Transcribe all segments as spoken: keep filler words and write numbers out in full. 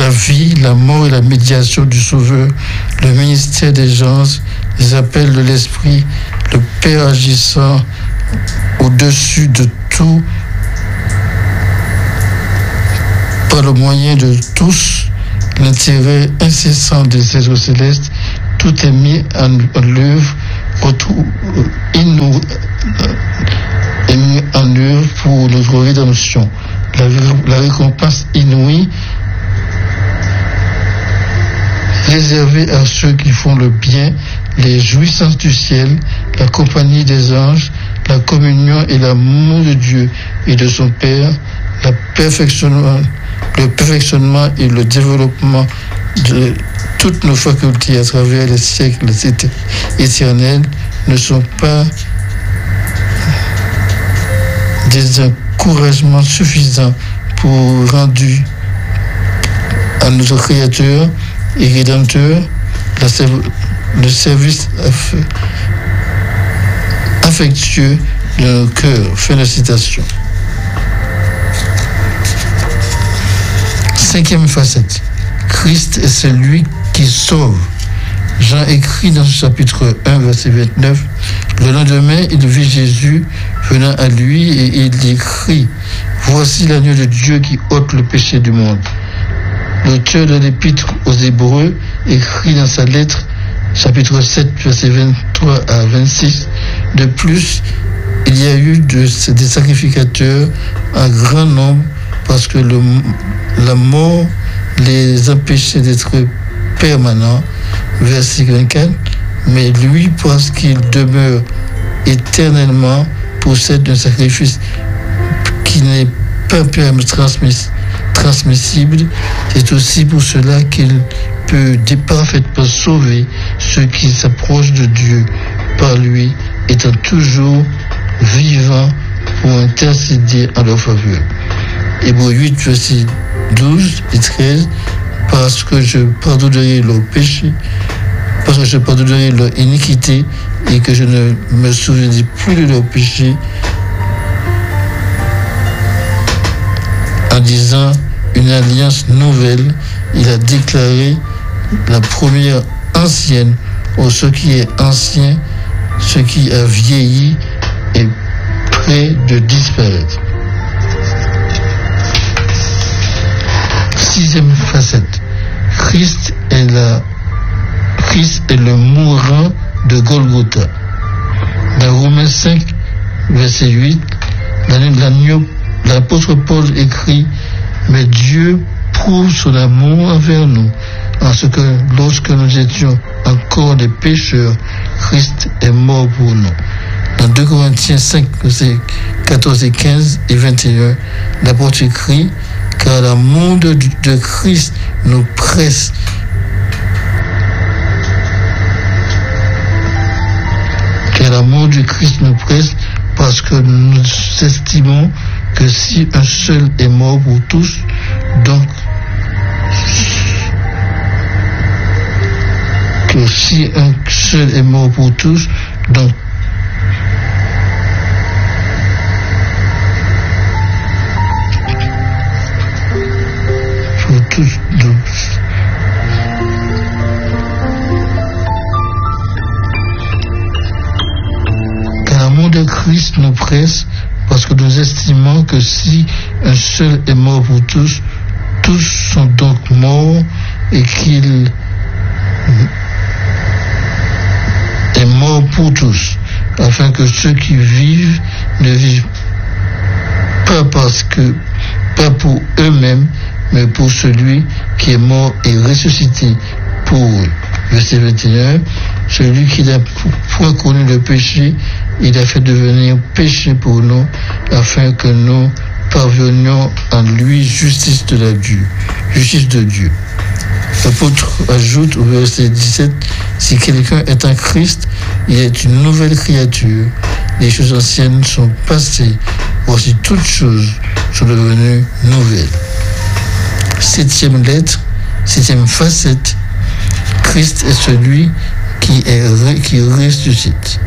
la vie, la mort et la médiation du Sauveur, le ministère des anges, les appels de l'Esprit, le Père agissant au-dessus de tout, par le moyen de tous, l'intérêt incessant des êtres célestes, tout est mis en, en œuvre, est mis en œuvre pour notre rédemption. La, la récompense inouïe réservée à ceux qui font le bien, les jouissances du ciel, la compagnie des anges, la communion et l'amour de Dieu et de son Père, la perfectionnement, le perfectionnement et le développement de toutes nos facultés à travers les siècles éternels ne sont pas des encouragements suffisants pour rendre à notre Créateur et Rédempteur la, le service affectueux de nos cœurs. Fin de citation. Cinquième facette. Christ est celui qui sauve. Jean écrit dans ce chapitre un, verset vingt-neuf, le lendemain, il vit Jésus venant à lui et il écrit, voici l'agneau de Dieu qui ôte le péché du monde. L'auteur de l'épître aux Hébreux écrit dans sa lettre, chapitre sept, verset vingt-trois à vingt-six, de plus, il y a eu de, des sacrificateurs en grand nombre parce que le, la mort les empêchait d'être permanents. Verset vingt-quatre, mais lui, parce qu'il demeure éternellement, possède un sacrifice qui n'est pas transmiss, transmissible. C'est aussi pour cela qu'il peut parfaitement sauver ceux qui s'approchent de Dieu par lui, étant toujours vivant pour intercéder en leur faveur. Hébreux huit, verset douze et treize, parce que je pardonnerai leurs péchés, parce que je pardonnerai leur iniquité et que je ne me souviendrai plus de leurs péchés, en disant une alliance nouvelle, il a déclaré la première ancienne, ou ce qui est ancien, ce qui a vieilli est près de disparaître. Sixième facette. Christ est, la, Christ est le mourant de Golgotha. Dans Romains cinq, verset huit, l'apôtre Paul écrit, mais Dieu prouve son amour envers nous, en ce que lorsque nous étions encore des pécheurs, Christ est mort pour nous. Dans deux Corinthiens cinq, versets quatorze et quinze et vingt et un, l'apôtre écrit, car l'amour de, de Christ nous presse car l'amour du Christ nous presse parce que nous estimons que si un seul est mort pour tous, donc que si un seul est mort pour tous, donc pour tous, donc car l'amour de Christ nous presse parce que nous estimons que si un seul est mort pour tous, tous sont donc morts et qu'il est mort pour tous, afin que ceux qui vivent ne vivent pas parce que, pas pour eux-mêmes, mais pour celui qui est mort et ressuscité pour eux. Verset vingt et un, celui qui n'a point connu le péché, il a fait devenir péché pour nous, afin que nous parvenions en lui justice de la Dieu, justice de Dieu. L'apôtre ajoute au verset dix-sept, si quelqu'un est en Christ, il est une nouvelle créature. Les choses anciennes sont passées, voici toutes choses sont devenues nouvelles. Septième lettre, septième facette, Christ est celui qui, est, qui ressuscite.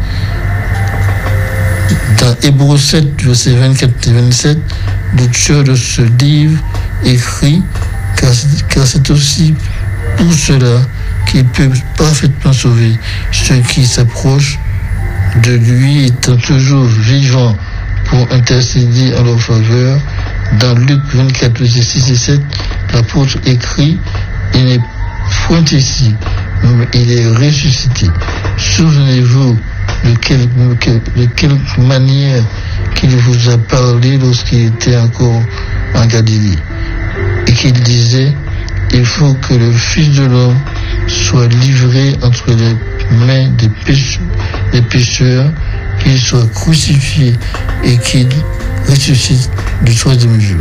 Dans Hébreux sept, versets vingt-quatre et vingt-sept, l'auteur de ce livre écrit, car car c'est, car c'est aussi pour cela qu'il peut parfaitement sauver ceux qui s'approchent de lui, étant toujours vivant pour intercéder en leur faveur. Dans Luc vingt-quatre, versets six et sept, l'apôtre écrit: il n'est point ici, mais il est ressuscité. Souvenez-vous de quelque, de quelque manière qu'il vous a parlé lorsqu'il était encore en Galilée, et qu'il disait: il faut que le Fils de l'homme soit livré entre les mains des pécheurs, des pécheurs, qu'il soit crucifié et qu'il ressuscite le troisième jour.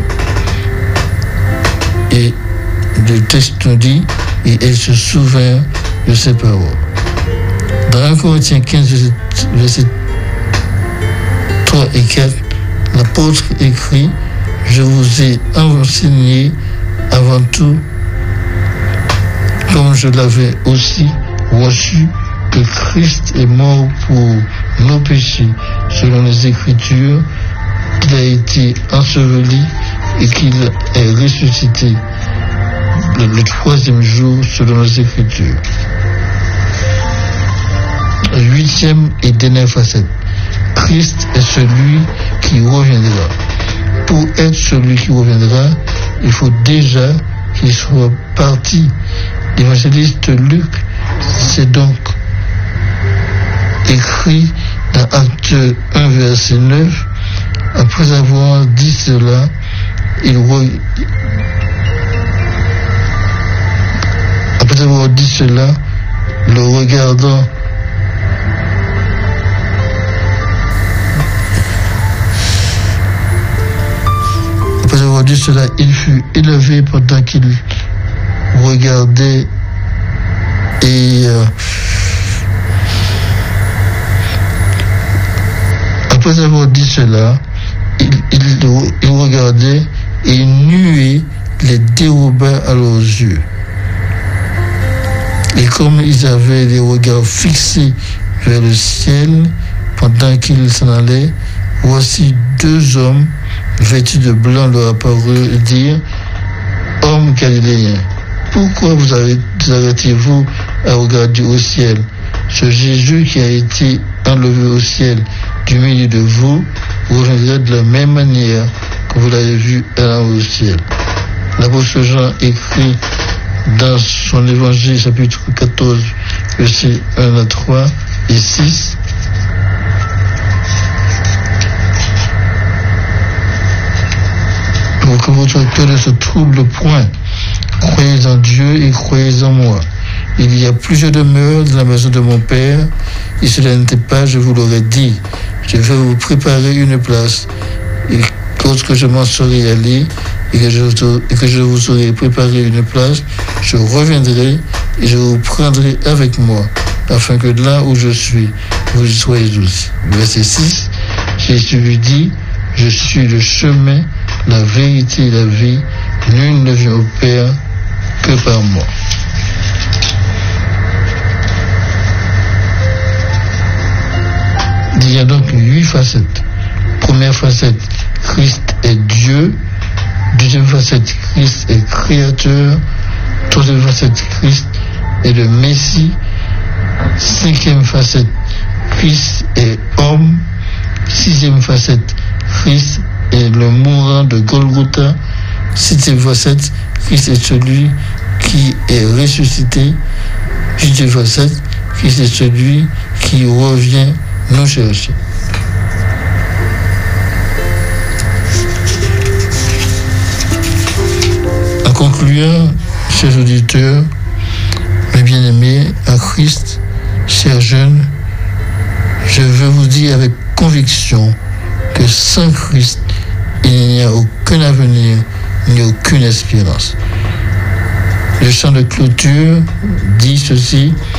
Et le texte nous dit: et elle se souvint de ces paroles. Dans un Corinthiens quinze, versets trois et quatre, l'apôtre écrit: je vous ai enseigné avant tout, comme je l'avais aussi reçu, que Christ est mort pour nos péchés selon les Écritures, qu'il a été enseveli et qu'il est ressuscité le, le troisième jour selon les Écritures. Huitième et dernière facette. Christ est celui qui reviendra. Pour être celui qui reviendra, il faut déjà qu'il soit parti. L'évangéliste Luc, c'est donc écrit dans Acte un, verset neuf, après avoir dit cela, il re... après avoir dit cela, le regardant après avoir dit cela, il fut élevé pendant qu'il regardait et euh, après avoir dit cela, il, il, il regardait et une nuée les déroba à leurs yeux. Et comme ils avaient les regards fixés vers le ciel pendant qu'ils s'en allaient, voici deux hommes vêtus de blanc leur apparurent et dirent: hommes galiléens, pourquoi vous arrêtez-vous à regarder au ciel? Ce Jésus qui a été enlevé au ciel du milieu de vous reviendra de la même manière que vous l'avez vu allant au ciel. L'apôtre Jean écrit dans son évangile, chapitre quatorze, versets un à trois et six. Pour que votre cœur ne se trouble point, croyez en Dieu et croyez en moi. Il y a plusieurs demeures dans la maison de mon Père, et cela n'était pas, je vous l'aurais dit. Je vais vous préparer une place, et lorsque je m'en serai allé, et que, je, et que je vous aurai préparé une place, je reviendrai et je vous prendrai avec moi, afin que là où je suis, vous y soyez aussi. Verset six, Jésus lui dit: je suis le chemin, la vérité et la vie, nul ne vient au Père que par moi. Il y a donc huit facettes. Première facette, Christ est Dieu. Deuxième facette, Christ est créateur. Troisième facette, Christ est le Messie. Cinquième facette, Christ est homme. Sixième facette, Christ est le mourant de Golgotha. Septième facette, Christ est celui qui est ressuscité. Huitième facette, Christ est celui qui revient nous chercher. En concluant, chers auditeurs, mes bien-aimés en Christ, chers jeunes, je veux vous dire avec conviction que sans Christ, il n'y a aucun avenir ni aucune espérance. Le chant de clôture dit ceci: